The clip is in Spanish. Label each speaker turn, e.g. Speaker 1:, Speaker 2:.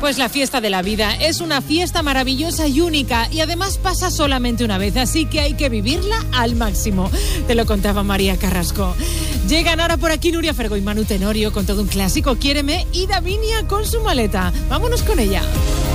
Speaker 1: Pues la fiesta de la vida es una fiesta maravillosa y única y además pasa solamente una vez, así que hay que vivirla al máximo. Te lo contaba María Carrasco. Llegan ahora por aquí Nuria Fergo y Manu Tenorio con todo un clásico, Quiéreme, y Davinia con su maleta. Vámonos con ella.